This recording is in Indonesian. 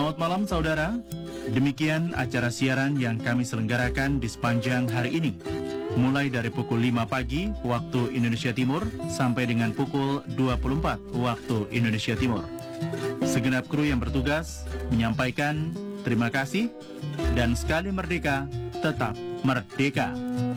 Selamat malam saudara. Demikian acara siaran yang kami selenggarakan di sepanjang hari ini. Mulai dari pukul 5 pagi waktu Indonesia Timur sampai dengan pukul 24 waktu Indonesia Timur. Segenap kru yang bertugas menyampaikan terima kasih dan sekali merdeka, tetap merdeka.